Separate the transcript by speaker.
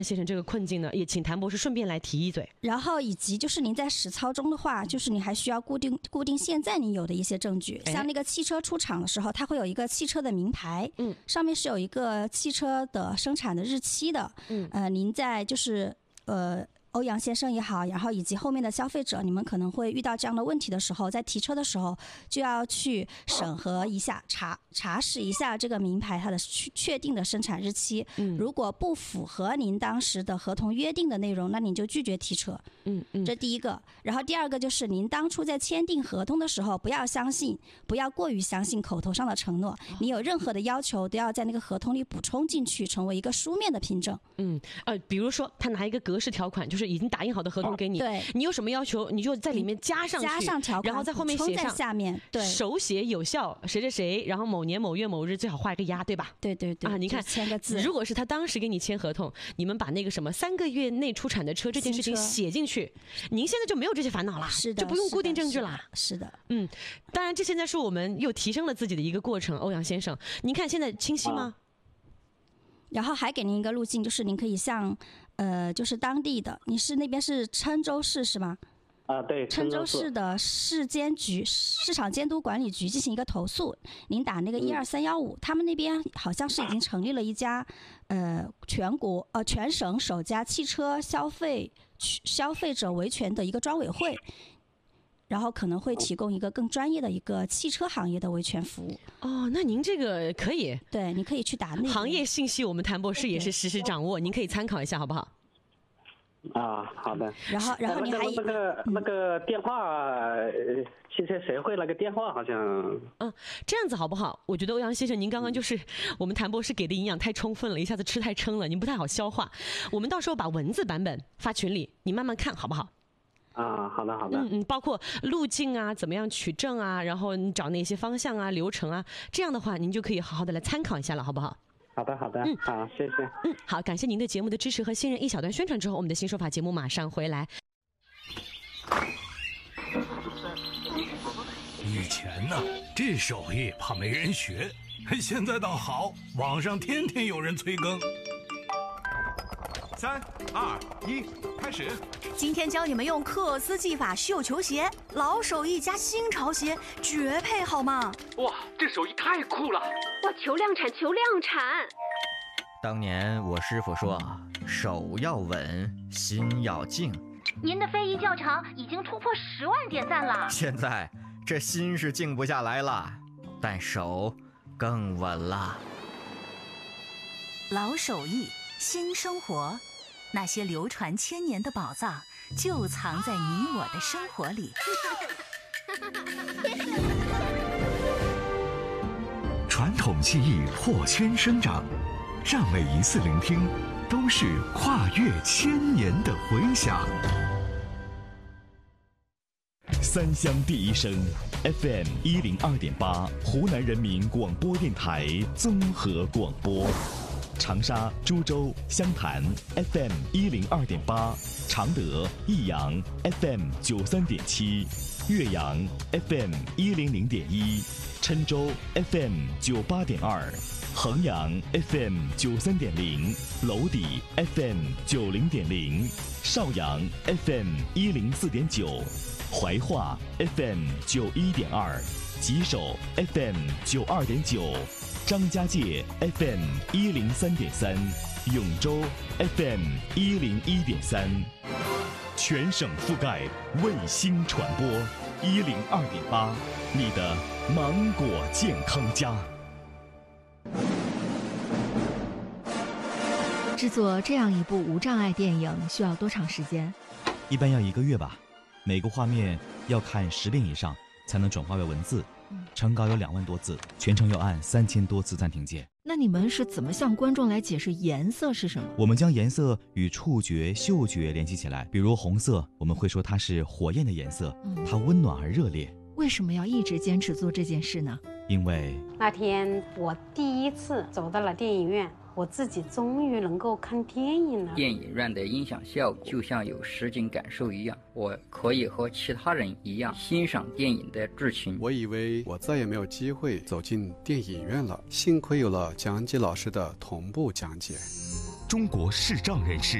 Speaker 1: 先生这个困境呢，也请谭博士顺便来提一嘴。
Speaker 2: 然后以及就是您在实操中的话，就是你还需要固定现在你有的一些证据，像那个汽车出厂的时候，它会有一个汽车的名牌，上面是有一个汽车的生产的日期的，您在就是欧阳先生也好，然后以及后面的消费者，你们可能会遇到这样的问题的时候，在提车的时候就要去审核一下，查实一下这个名牌它的确定的生产日期。如果不符合您当时的合同约定的内容，那您就拒绝提车。这第一个。然后第二个就是您当初在签订合同的时候，不要过于相信口头上的承诺，你有任何的要求都要在那个合同里补充进去，成为一个书面的凭证。
Speaker 1: 比如说他拿一个格式条款，就是已经打印好的合同给你，
Speaker 2: 对，
Speaker 1: 你有什么要求，你就在里面加上
Speaker 2: 条款，
Speaker 1: 然后在后面写上
Speaker 2: 下面，对，
Speaker 1: 手写有效谁，然后某年某月某日最好画一个押，对吧？
Speaker 2: 对啊，
Speaker 1: 你看
Speaker 2: 签个字。
Speaker 1: 如果是他当时给你签合同，你们把那个什么3个月内出产的车这件事情写进去，您现在就没有这些烦恼了，
Speaker 2: 是的，
Speaker 1: 就不用固定证据了。
Speaker 2: 是的，
Speaker 1: 当然这现在是我们又提升了自己的一个过程。欧阳先生，您看现在清晰吗？
Speaker 2: 然后还给您一个路径，就是您可以向就是当地的，你是那边是郴州市是吗？
Speaker 3: 对，
Speaker 2: 郴州市的市场监督管理局进行一个投诉，您打那个12315，他们那边好像是已经成立了一家全省首家汽车消费者维权的一个专委会，然后可能会提供一个更专业的一个汽车行业的维权服务。
Speaker 1: 那您这个可以，
Speaker 2: 对，你可以去打那个
Speaker 1: 行业信息，我们谭博士也是实时掌握，您可以参考一下，好不好？
Speaker 3: 好的。
Speaker 2: 然后你还
Speaker 3: 那个电话，汽车协会那个电话好像。
Speaker 1: 这样子好不好？我觉得欧阳先生您刚刚就是我们谭博士给的营养太充分了，一下子吃太撑了，您不太好消化。我们到时候把文字版本发群里，你慢慢看好不好？
Speaker 3: 好的。
Speaker 1: 包括路径啊，怎么样取证啊，然后你找那些方向啊、流程啊，这样的话您就可以好好的来参考一下了，好不好？
Speaker 3: 好的，好，谢谢。
Speaker 1: 好，感谢您的节目的支持和信任。一小段宣传之后，我们的新说法节目马上回来。
Speaker 4: 以前呢，这手艺怕没人学，现在倒好，网上天天有人催更。
Speaker 5: 3、2、1，开始。
Speaker 6: 今天教你们用克斯技法绣球鞋，老手艺加新潮鞋，绝配好吗？
Speaker 5: 哇，这手艺太酷了！
Speaker 7: 哇，求量产！
Speaker 8: 当年我师傅说，手要稳，心要静。
Speaker 7: 您的非遗教程已经突破10万点赞了。
Speaker 8: 现在这心是静不下来了，但手更稳了。
Speaker 6: 老手艺，新生活，那些流传1000年的宝藏，就藏在你我的生活里。
Speaker 9: 传统技艺破圈生长，让每一次聆听都是跨越1000年的回响。三湘第一声 FM 102.8，湖南人民广播电台综合广播。长沙、株洲、湘潭 FM 102.8，常德、益阳 FM 93.7，岳阳 FM 100.1，郴州 FM 98.2，衡阳 FM 93.0，娄底 FM 90.0，邵阳 FM 104.9，怀化 FM 91.2，吉首 FM 92.9。张家界 FM 103.3，永州 FM 101.3，全省覆盖卫星传播102.8，你的芒果健康家。
Speaker 10: 制作这样一部无障碍电影需要多长时间？
Speaker 11: 一般要1个月吧，每个画面要看10遍以上才能转化为文字。成稿有2万多字，全程要按3000多次暂停键。
Speaker 10: 那你们是怎么向观众来解释颜色是什么？
Speaker 11: 我们将颜色与触觉、嗅觉联系起来。比如红色，我们会说它是火焰的颜色，它温暖而热烈。
Speaker 10: 为什么要一直坚持做这件事呢？
Speaker 11: 因为
Speaker 12: 那天我第一次走到了电影院，我自己终于能够看电影了。
Speaker 13: 电影院的音响效果就像有实景感受一样，我可以和其他人一样欣赏电影的剧情。
Speaker 14: 我以为我再也没有机会走进电影院了，幸亏有了讲解老师的同步讲解。
Speaker 9: 中国视障人士